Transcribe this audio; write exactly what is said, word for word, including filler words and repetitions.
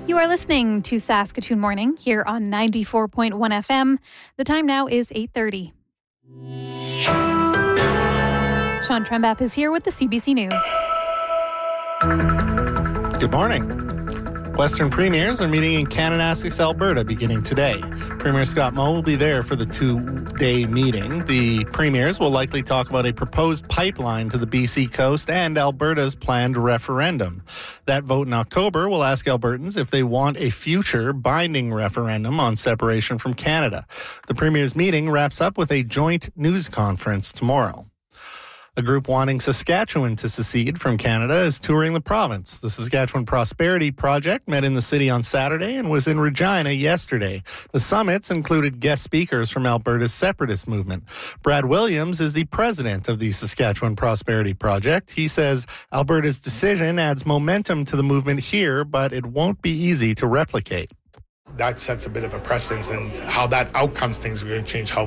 You are listening to Saskatoon Morning here on ninety-four point one F M. The time now is eight thirty. Sean Trembath is here with the C B C News. Good morning. Western premiers are meeting in Kananaskis, Alberta, beginning today. Premier Scott Moe will be there for the two-day meeting. The premiers will likely talk about a proposed pipeline to the B C coast and Alberta's planned referendum. That vote in October will ask Albertans if they want a future binding referendum on separation from Canada. The premiers' meeting wraps up with a joint news conference tomorrow. A group wanting Saskatchewan to secede from Canada is touring the province. The Saskatchewan Prosperity Project met in the city on Saturday and was in Regina yesterday. The summits included guest speakers from Alberta's separatist movement. Brad Williams is the president of the Saskatchewan Prosperity Project. He says Alberta's decision adds momentum to the movement here, but it won't be easy to replicate. That sets a bit of a precedence, and how that outcomes things are going to change how